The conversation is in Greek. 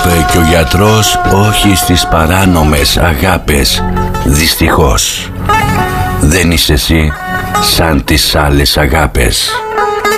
είπε και ο γιατρός, όχι στις παράνομες αγάπες. Δυστυχώς δεν είσαι εσύ σαν τις άλλες αγάπες.